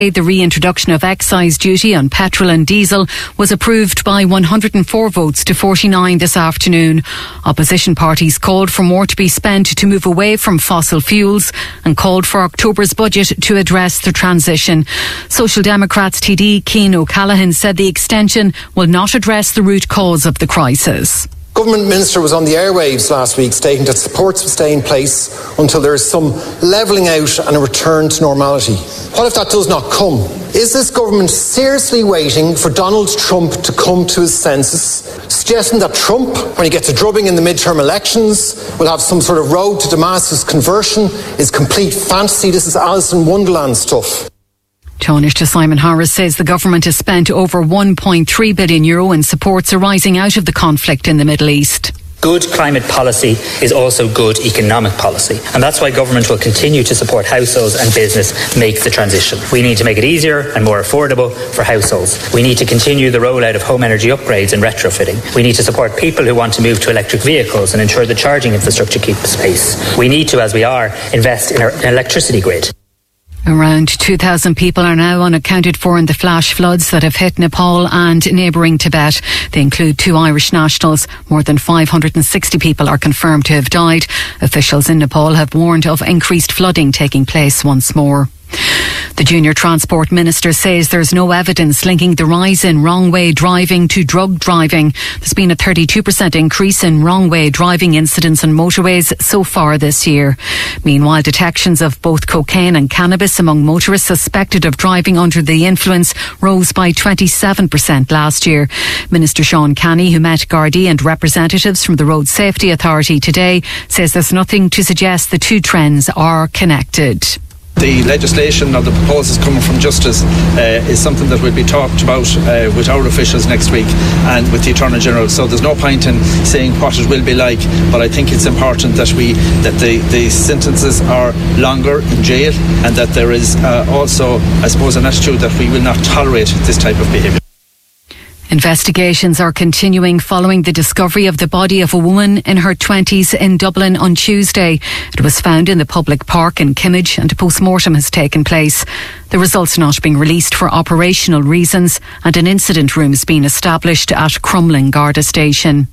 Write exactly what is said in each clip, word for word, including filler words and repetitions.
The reintroduction of excise duty on petrol and diesel was approved by one hundred four votes to forty-nine this afternoon. Opposition parties called for more to be spent to move away from fossil fuels and called for October's budget to address the transition. Social Democrats T D Cian O'Callaghan said the extension will not address the root cause of the crisis. Government Minister was on the airwaves last week stating that supports will stay in place until there is some levelling out and a return to normality. What if that does not come? Is this government seriously waiting for Donald Trump to come to his senses, suggesting that Trump, when he gets a drubbing in the midterm elections, will have some sort of road to Damascus conversion is complete fantasy? This is Alice in Wonderland stuff. Taoiseach Simon Harris says the government has spent over one point three billion euro in supports arising out of the conflict in the Middle East. Good climate policy is also good economic policy, and that's why government will continue to support households and business make the transition. We need to make it easier and more affordable for households. We need to continue the rollout of home energy upgrades and retrofitting. We need to support people who want to move to electric vehicles and ensure the charging infrastructure keeps pace. We need to, as we are, invest in our electricity grid. Around two thousand people are now unaccounted for in the flash floods that have hit Nepal and neighbouring Tibet. They include two Irish nationals. More than five hundred sixty people are confirmed to have died. Officials in Nepal have warned of increased flooding taking place once more. The Junior Transport Minister says there's no evidence linking the rise in wrong-way driving to drug driving. There's been a thirty-two percent increase in wrong-way driving incidents on motorways so far this year. Meanwhile, detections of both cocaine and cannabis among motorists suspected of driving under the influence rose by twenty-seven percent last year. Minister Sean Canny, who met Gardaí and representatives from the Road Safety Authority today, says there's nothing to suggest the two trends are connected. The legislation or the proposals coming from Justice uh, is something that will be talked about uh, with our officials next week and with the Attorney General. So there's no point in saying what it will be like, but I think it's important that we that the, the sentences are longer in jail and that there is uh, also, I suppose, an attitude that we will not tolerate this type of behaviour. Investigations are continuing following the discovery of the body of a woman in her twenties in Dublin on Tuesday. It was found in the public park in Kimmage and a post-mortem has taken place. The results are not being released for operational reasons and an incident room has been established at Crumlin Garda Station.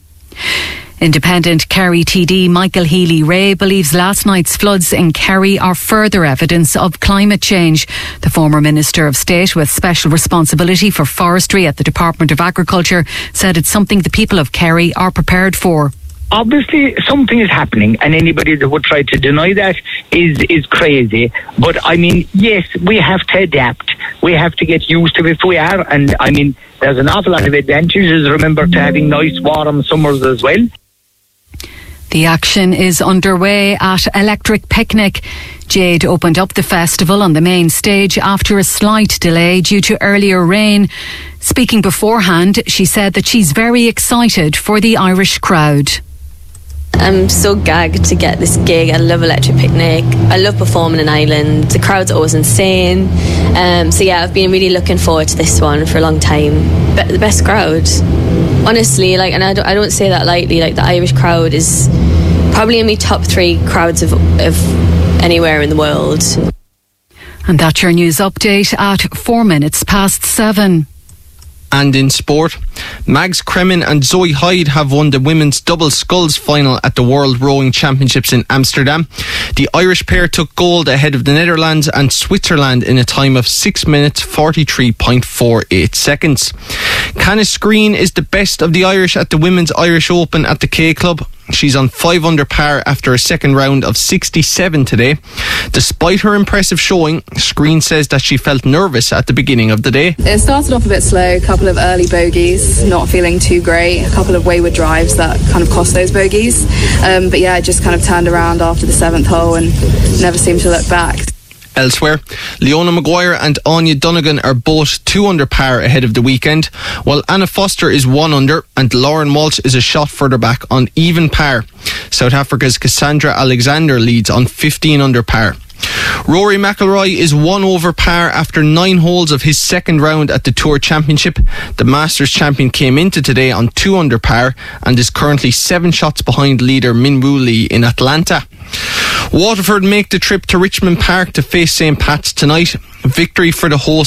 Independent Kerry T D Michael Healy-Rae believes last night's floods in Kerry are further evidence of climate change. The former Minister of State with special responsibility for forestry at the Department of Agriculture said it's something the people of Kerry are prepared for. Obviously, something is happening, and anybody that would try to deny that is is crazy. But, I mean, yes, we have to adapt. We have to get used to it if we are. And, I mean, there's an awful lot of advantages, remember, to having nice, warm summers as well. The action is underway at Electric Picnic. Jade opened up the festival on the main stage after a slight delay due to earlier rain. Speaking beforehand, she said that she's very excited for the Irish crowd. I'm so gagged to get this gig. I love Electric Picnic. I love performing in Ireland. The crowd's always insane. Um, so yeah, I've been really looking forward to this one for a long time. But the best crowd, honestly, like, and I don't, I don't say that lightly. Like, the Irish crowd is probably in my top three crowds of, of anywhere in the world. And that's your news update at four minutes past seven. And in sport, Mags Kremen and Zoe Hyde have won the women's double sculls final at the World Rowing Championships in Amsterdam. The Irish pair took gold ahead of the Netherlands and Switzerland in a time of six minutes forty-three point four eight seconds. Canis Green is the best of the Irish at the Women's Irish Open at the K Club. She's on five under par after a second round of sixty-seven today. Despite her impressive showing, Screen says that she felt nervous at the beginning of the day. It started off a bit slow, a couple of early bogeys, not feeling too great, a couple of wayward drives that kind of cost those bogeys. Um, but yeah, I just kind of turned around after the seventh hole and never seemed to look back. Elsewhere, Leona Maguire and Anya Donegan are both two under par ahead of the weekend, while Anna Foster is one under and Lauren Walsh is a shot further back on even par. South Africa's Cassandra Alexander leads on fifteen under par. Rory McIlroy is one over par after nine holes of his second round at the Tour Championship. The Masters champion came into today on two under par and is currently seven shots behind leader Min Woo Lee in Atlanta. Waterford make the trip to Richmond Park to face Saint Pat's tonight. Victory for the hosts